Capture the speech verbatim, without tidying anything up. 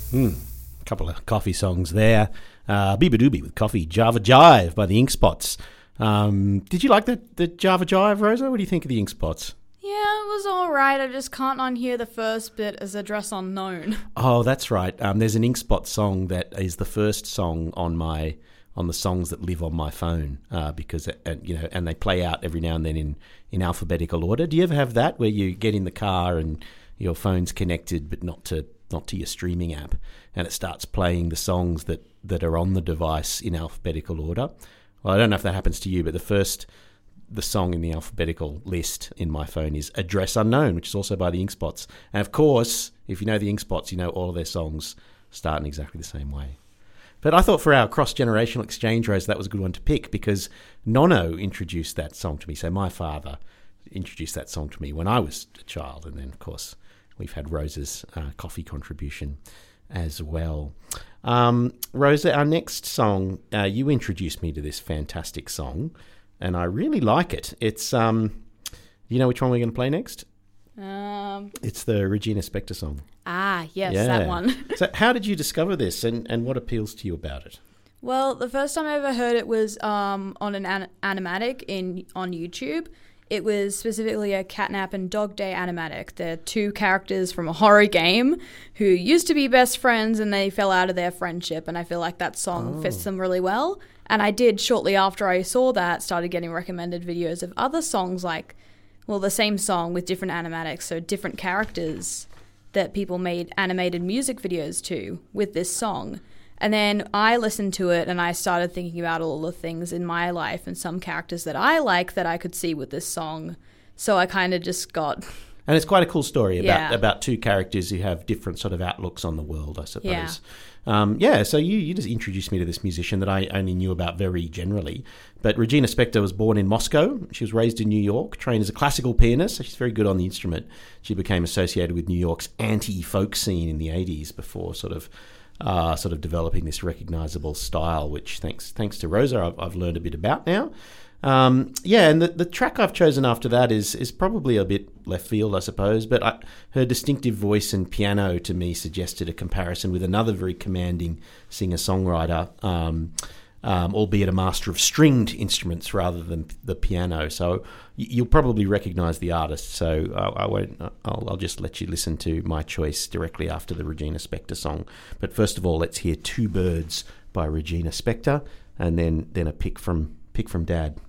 Mm, a couple of coffee songs there. Uh, Beaver Doobie with Coffee, Java Jive by the Ink Spots. Um, did you like the, the Java Jive, Rosa? What do you think of the Ink Spots? Yeah, it was all right. I just can't unhear the first bit as Address Unknown. Oh, that's right. Um, there's an Ink Spot song that is the first song on my on the songs that live on my phone uh, because uh, you know, and they play out every now and then in, in alphabetical order. Do you ever have that where you get in the car and your phone's connected but not to not to your streaming app, and it starts playing the songs that, that are on the device in alphabetical order? Well, I don't know if that happens to you, but the first the song in the alphabetical list in my phone is Address Unknown, which is also by the Ink Spots. And of course, if you know the Ink Spots, you know all of their songs start in exactly the same way. But I thought for our cross-generational exchange, Rose, that was a good one to pick because Nono introduced that song to me. So my father introduced that song to me when I was a child. And then, of course, we've had Rosa's uh, coffee contribution as well. Um, Rosa, our next song, uh, you introduced me to this fantastic song, and I really like it. It's, um, you know which one we're going to play next? Um, it's the Regina Spektor song. Ah, yes, yeah. that one. So how did you discover this, and, and what appeals to you about it? Well, the first time I ever heard it was um, on an, an animatic in on YouTube. It was specifically a Catnap and Dog Day animatic. They're two characters from a horror game who used to be best friends and they fell out of their friendship, and I feel like that song oh. fits them really well. And I did, shortly after I saw that, started getting recommended videos of other songs like, well, the same song with different animatics, so different characters that people made animated music videos to with this song. And then I listened to it and I started thinking about all the things in my life and some characters that I like that I could see with this song. So I kind of just got... And it's quite a cool story about, yeah. about two characters who have different sort of outlooks on the world, I suppose. Yeah, um, yeah so you, you just introduced me to this musician that I only knew about very generally. But Regina Spektor was born in Moscow. She was raised in New York, trained as a classical pianist, so she's very good on the instrument. She became associated with New York's anti-folk scene in the eighties before sort of uh, sort of developing this recognisable style, which thanks thanks to Rosa I've, I've learned a bit about now. Um, yeah, and the, the track I've chosen after that is is probably a bit left field, I suppose, but I, her distinctive voice and piano to me suggested a comparison with another very commanding singer-songwriter, um, um, albeit a master of stringed instruments rather than the piano. So you'll probably recognise the artist, so I, I won't. I'll, I'll just let you listen to my choice directly after the Regina Spektor song. But first of all, let's hear Two Birds by Regina Spektor, and then then a pick from pick from Dad.